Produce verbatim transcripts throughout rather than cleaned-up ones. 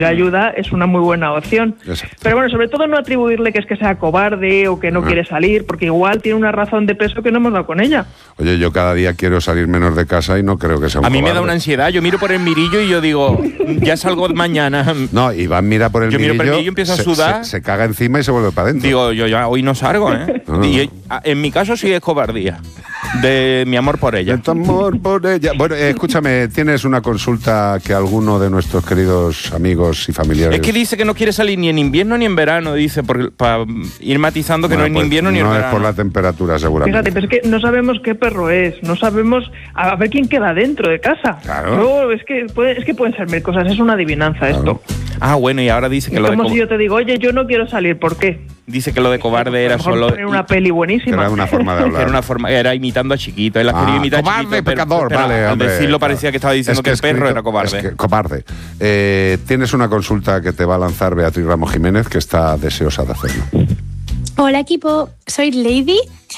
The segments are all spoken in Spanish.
ayuda es una muy buena opción. Exacto. Pero bueno, sobre todo no atribuirle que es que sea cobarde o que no ah. quiere salir, porque igual tiene una razón de peso que no hemos dado con ella. Oye, yo cada día quiero salir menos de casa y no creo que sea un A mí cobarde. Me da una ansiedad, yo miro por el mirillo y yo digo, ya salgo mañana. No, Iván mira por el yo mirillo, miro por el mirillo, empiezo a sudar. Se, se, se caga encima y se vuelve para adentro. Digo, yo ya hoy no salgo, ¿eh? No, no. Y en mi caso sí es cobardía, de mi amor por ella. De tu amor por ella. Bueno, eh, escúchame, tienes una consulta que alguno de nuestros queridos amigos y familiares... Es que dice que no quiere salir ni en invierno ni en verano, dice, para ir matizando que bueno, no es pues ni invierno ni en no verano. No es por la temperatura, seguramente. Fíjate, pero es que no sabemos qué perro es, no sabemos a ver quién queda dentro de casa. Claro. No, es que, puede, es que pueden ser mil cosas, es una adivinanza claro. esto. Ah, bueno, y ahora dice que es lo de... como si yo te digo, oye, yo no quiero salir, ¿por qué? Dice que lo de cobarde era solo... Poner una peli buenísima. Era una forma de hablar. Era una forma, era imitando a Chiquito, él la quería ah, imitar cobarde, a Chiquito, pecador, pero, vale, pero hombre, al decirlo claro. parecía que estaba diciendo es que, que el escrito, perro era cobarde. Es que, cobarde. Eh, tienes una consulta que te va a lanzar Beatriz Ramos Jiménez, que está deseosa de hacerlo. Hola equipo, soy Lady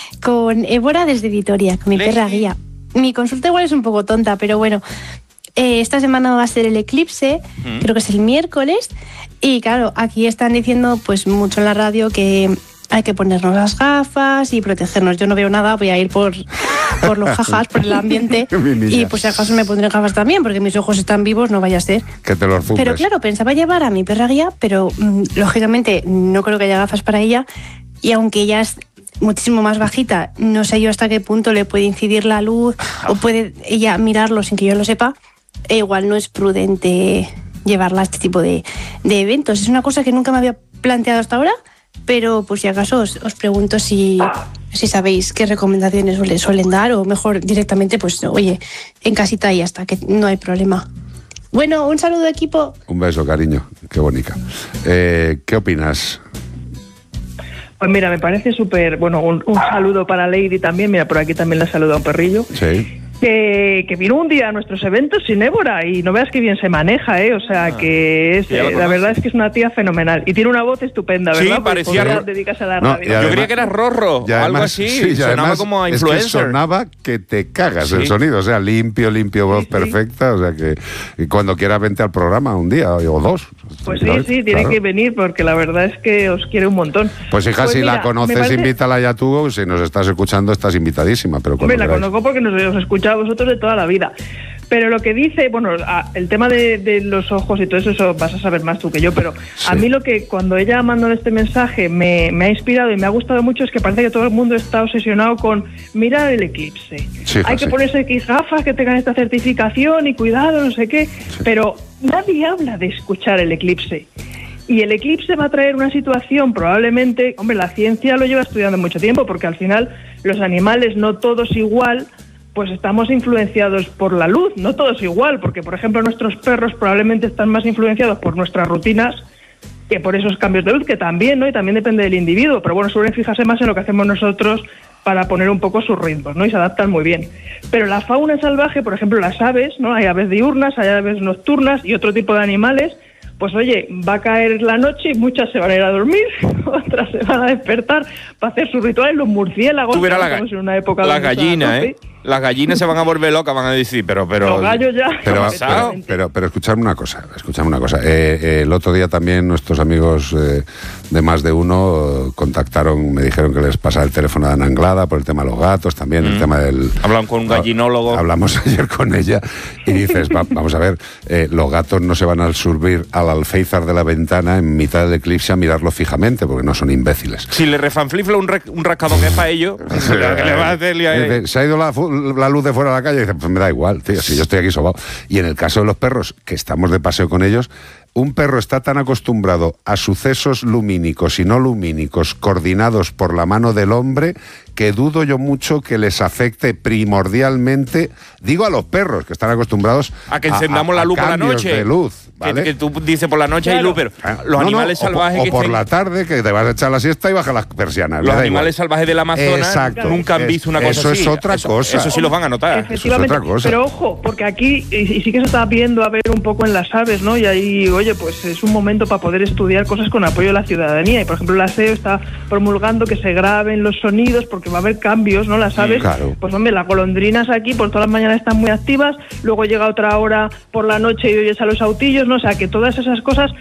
con Évora desde Vitoria, con mi Lady. perra guía. Mi consulta igual es un poco tonta, pero bueno, eh, esta semana va a ser el eclipse, ¿Mm? creo que es el miércoles, y claro, aquí están diciendo pues mucho en la radio que hay que ponernos las gafas y protegernos. Yo no veo nada, voy a ir por, por los jajas, por el ambiente, y pues si acaso me pondré gafas también, porque mis ojos están vivos, no vaya a ser. Que te los fumes. Pero claro, pensaba llevar a mi perra guía, pero mmm, lógicamente no creo que haya gafas para ella, y aunque ella es muchísimo más bajita, no sé yo hasta qué punto le puede incidir la luz o puede ella mirarlo sin que yo lo sepa, e igual no es prudente llevarla a este tipo de, de eventos. Es una cosa que nunca me había planteado hasta ahora, pero pues si acaso os, os pregunto si, si sabéis qué recomendaciones le suelen dar, o mejor directamente pues oye, en casita y hasta, que no hay problema. Bueno, un saludo equipo. Un beso, cariño, qué bonita. Eh, ¿Qué opinas? Pues mira, me parece súper, bueno, un, un saludo para Lady también, mira, por aquí también le saluda un perrillo. Sí. Que, que vino un día a nuestros eventos sin Évora y no veas que bien se maneja, ¿eh? O sea, ah, que es, eh, la verdad es que es una tía fenomenal y tiene una voz estupenda, ¿verdad? Sí, parecía... Porque dedicas a la no, radio. Además, yo creía que era Rorro o además, algo así, sí, sonaba como a influencer. Es que sonaba que te cagas sí. el sonido, o sea, limpio, limpio, voz sí, perfecta, sí. o sea que y cuando quieras vente al programa un día o dos. Pues sí, sí, tiene claro. que venir porque la verdad es que os quiere un montón. Pues hija, pues si mira, la conoces, parece... invítala ya tú, si nos estás escuchando estás invitadísima. Pero Hombre, la conozco porque nos os he escuchado a vosotros de toda la vida. Pero lo que dice, bueno, el tema de, de los ojos y todo eso, eso vas a saber más tú que yo, pero sí. a mí lo que cuando ella mandó este mensaje me, me ha inspirado y me ha gustado mucho es que parece que todo el mundo está obsesionado con mirar el eclipse. Sí, Hay que sí. ponerse X gafas que tengan esta certificación y cuidado, no sé qué, sí. pero nadie habla de escuchar el eclipse. Y el eclipse va a traer una situación probablemente, hombre, la ciencia lo lleva estudiando mucho tiempo, porque al final los animales, no todos igual, pues estamos influenciados por la luz, no todos igual, porque por ejemplo nuestros perros probablemente están más influenciados por nuestras rutinas que por esos cambios de luz, que también, ¿no? Y también depende del individuo, pero bueno, suelen fijarse más en lo que hacemos nosotros para poner un poco sus ritmos, ¿no? Y se adaptan muy bien. Pero la fauna salvaje, por ejemplo, las aves, ¿no? Hay aves diurnas, hay aves nocturnas y otro tipo de animales. Pues oye, va a caer la noche y muchas se van a ir a dormir, otras se van a despertar para hacer sus rituales. Los murciélagos, tú verás la, en una época la gallina, ¿eh? Las gallinas se van a volver locas, van a decir, pero... pero los gallos ya... Pero, pero, pero, pero escuchadme una cosa, escuchadme una cosa. Eh, eh, el otro día también nuestros amigos eh, de Más de Uno eh, contactaron, me dijeron que les pasaba el teléfono de Ana Anglada por el tema de los gatos, también mm. el tema del... Hablan con un gallinólogo. Hablamos ayer con ella y dices, va, vamos a ver, eh, los gatos no se van a subir al alféizar de la ventana en mitad del eclipse a mirarlo fijamente, porque no son imbéciles. Si le refanflifla un, re, un rascado que es para ellos, ¿qué le va a hacer? Dice, se ha ido la, la luz de fuera a la calle y dice, pues me da igual, tío, si yo estoy aquí sobao. Y en el caso de los perros, que estamos de paseo con ellos, un perro está tan acostumbrado a sucesos lumínicos y no lumínicos coordinados por la mano del hombre que dudo yo mucho que les afecte primordialmente, digo a los perros que están acostumbrados a que encendamos a, a, la luz por la noche de luz, ¿vale? que, que tú dices por la noche claro. hay luz, pero los no, animales no, salvajes o, o que por estén... la tarde que te vas a echar la siesta y bajas las persianas. Los animales salvajes del Amazonas Exacto. nunca han visto una cosa eso así. Es otra eso, cosa. Eso sí los van a notar. Efectivamente, eso es otra cosa. Pero ojo, porque aquí y, y sí que se está viendo a ver un poco en las aves, ¿no? Y ahí, oye, pues es un momento para poder estudiar cosas con apoyo de la ciudadanía. Y por ejemplo, la S E O está promulgando que se graben los sonidos porque va a haber cambios, ¿no? Las aves, claro. pues hombre, las golondrinas aquí por todas las mañanas están muy activas, luego llega otra hora por la noche y oyes a los autillos, ¿no? O sea, que todas esas cosas